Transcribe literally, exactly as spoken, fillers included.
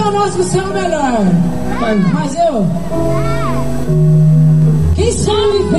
pra nós que o céu é melhor. Mas eu... Quem sabe